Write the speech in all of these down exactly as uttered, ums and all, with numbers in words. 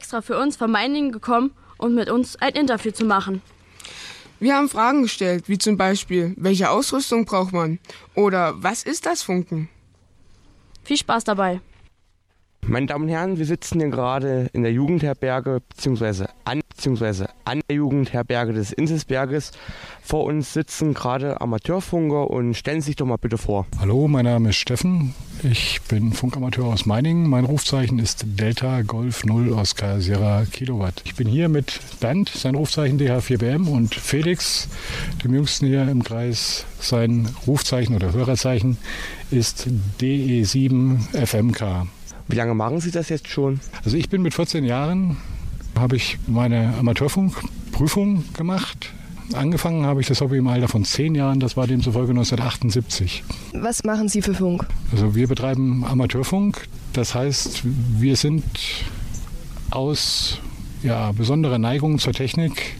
extra für uns von Meiningen gekommen, um mit uns ein Interview zu machen. Wir haben Fragen gestellt, wie zum Beispiel, welche Ausrüstung braucht man? Oder was ist das Funken? Viel Spaß dabei. Meine Damen und Herren, wir sitzen hier gerade in der Jugendherberge bzw. an, beziehungsweise an der Jugendherberge des Inselsberges. Vor uns sitzen gerade Amateurfunker und stellen Sie sich doch mal bitte vor. Hallo, mein Name ist Steffen. Ich bin Funkamateur aus Meiningen. Mein Rufzeichen ist Delta Golf null Oscar Sierra Kilowatt. Ich bin hier mit Bernd, sein Rufzeichen D H vier B M, und Felix, dem Jüngsten hier im Kreis. Sein Rufzeichen oder Hörerzeichen ist D E sieben F M K. Wie lange machen Sie das jetzt schon? Also ich bin mit vierzehn Jahren, habe ich meine Amateurfunkprüfung gemacht. Angefangen habe ich das Hobby im Alter von zehn Jahren, das war demzufolge neunzehnhundertachtundsiebzig. Was machen Sie für Funk? Also wir betreiben Amateurfunk, das heißt, wir sind aus ja, besonderer Neigung zur Technik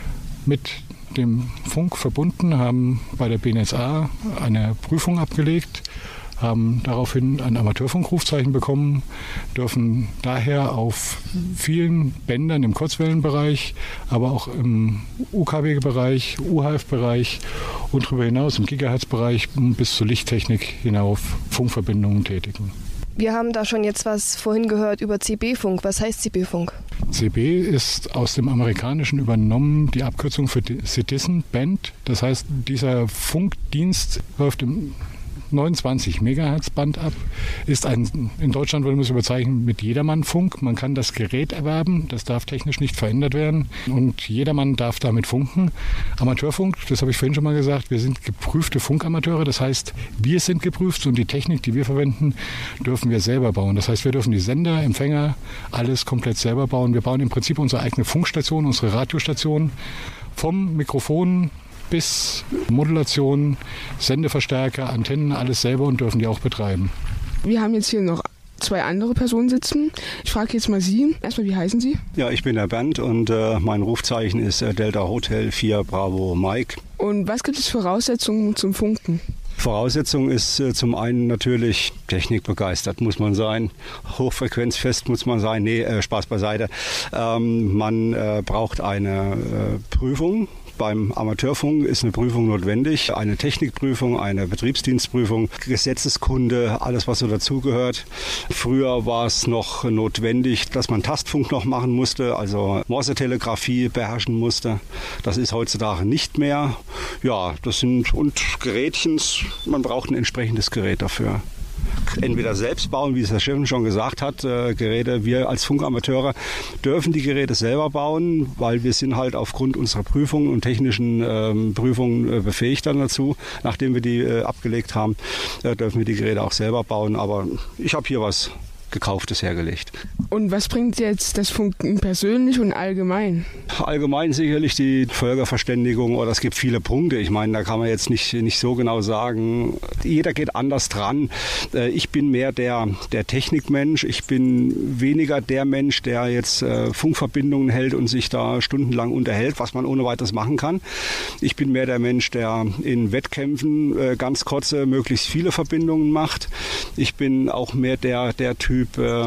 mit dem Funk verbunden, haben bei der B N S A eine Prüfung abgelegt, haben daraufhin ein Amateurfunkrufzeichen bekommen, dürfen daher auf vielen Bändern im Kurzwellenbereich, aber auch im U K W-Bereich, U H F-Bereich und darüber hinaus im Gigahertz-Bereich bis zur Lichttechnik hinauf Funkverbindungen tätigen. Wir haben da schon jetzt was vorhin gehört über C B-Funk. Was heißt C B-Funk? C B ist aus dem Amerikanischen übernommen, die Abkürzung für Citizen Band. Das heißt, dieser Funkdienst läuft im neunundzwanzig Megahertz Band ab, ist ein, in Deutschland würde man es überzeichnen mit Jedermann-Funk. Man kann das Gerät erwerben, das darf technisch nicht verändert werden und jedermann darf damit funken. Amateurfunk, das habe ich vorhin schon mal gesagt, wir sind geprüfte Funkamateure, das heißt, wir sind geprüft und die Technik, die wir verwenden, dürfen wir selber bauen. Das heißt, wir dürfen die Sender, Empfänger, alles komplett selber bauen. Wir bauen im Prinzip unsere eigene Funkstation, unsere Radiostation vom Mikrofon bis Modulation, Sendeverstärker, Antennen, alles selber und dürfen die auch betreiben. Wir haben jetzt hier noch zwei andere Personen sitzen. Ich frage jetzt mal Sie. Erstmal, wie heißen Sie? Ja, ich bin der Bernd und äh, mein Rufzeichen ist äh, Delta Hotel vier Bravo Mike. Und was gibt es für Voraussetzungen zum Funken? Voraussetzung ist äh, zum einen natürlich technikbegeistert muss man sein, hochfrequenzfest muss man sein, nee, äh, Spaß beiseite. Ähm, man äh, braucht eine äh, Prüfung. Beim Amateurfunk ist eine Prüfung notwendig, eine Technikprüfung, eine Betriebsdienstprüfung, Gesetzeskunde, alles was so dazugehört. Früher war es noch notwendig, dass man Tastfunk noch machen musste, also Morsetelegrafie beherrschen musste. Das ist heutzutage nicht mehr. Ja, das sind und Gerätchens, man braucht ein entsprechendes Gerät dafür. Entweder selbst bauen, wie es Herr Steffen schon gesagt hat, äh, Geräte. Wir als Funkamateure dürfen die Geräte selber bauen, weil wir sind halt aufgrund unserer Prüfungen und technischen ähm, Prüfungen äh, befähigt dann dazu. Nachdem wir die äh, abgelegt haben, äh, dürfen wir die Geräte auch selber bauen. Aber ich habe hier was Gekauftes hergelegt. Und was bringt jetzt das Funken persönlich und allgemein? Allgemein sicherlich die Völkerverständigung, oder es gibt viele Punkte. Ich meine, da kann man jetzt nicht, nicht so genau sagen. Jeder geht anders dran. Ich bin mehr der, der Technikmensch. Ich bin weniger der Mensch, der jetzt Funkverbindungen hält und sich da stundenlang unterhält, was man ohne weiteres machen kann. Ich bin mehr der Mensch, der in Wettkämpfen ganz kurze, möglichst viele Verbindungen macht. Ich bin auch mehr der, der Typ,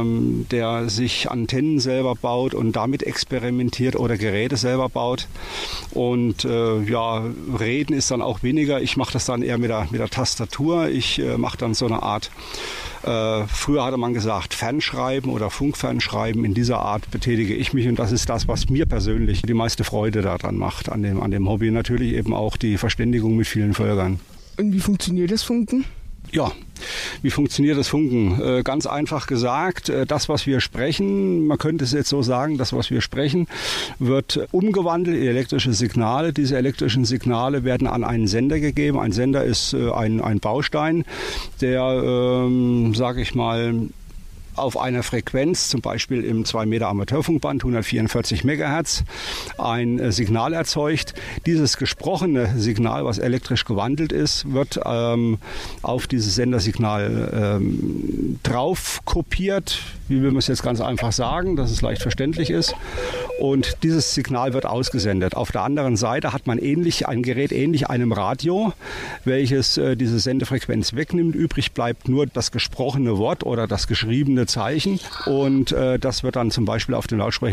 der sich Antennen selber baut und damit experimentiert oder Geräte selber baut. Und äh, ja, reden ist dann auch weniger. Ich mache das dann eher mit der, mit der Tastatur. Ich äh, mache dann so eine Art, äh, früher hatte man gesagt, Fernschreiben oder Funkfernschreiben. In dieser Art betätige ich mich und das ist das, was mir persönlich die meiste Freude daran macht, an dem, an dem Hobby. Natürlich eben auch die Verständigung mit vielen Völkern. Und wie funktioniert das Funken? Ja, wie funktioniert das Funken? Äh, ganz einfach gesagt, äh, das, was wir sprechen, man könnte es jetzt so sagen, das, was wir sprechen, wird umgewandelt in elektrische Signale. Diese elektrischen Signale werden an einen Sender gegeben. Ein Sender ist äh, ein, ein Baustein, der, ähm, sage ich mal, auf einer Frequenz, zum Beispiel im zwei Meter Amateurfunkband, hundertvierundvierzig Megahertz, ein äh, Signal erzeugt. Dieses gesprochene Signal, was elektrisch gewandelt ist, wird ähm, auf dieses Sendersignal ähm, drauf kopiert. Wie will man es jetzt ganz einfach sagen, dass es leicht verständlich ist. Und dieses Signal wird ausgesendet. Auf der anderen Seite hat man ähnlich ein Gerät ähnlich einem Radio, welches äh, diese Sendefrequenz wegnimmt. Übrig bleibt nur das gesprochene Wort oder das geschriebene Zeichen und äh, das wird dann zum Beispiel auf den Lautsprecher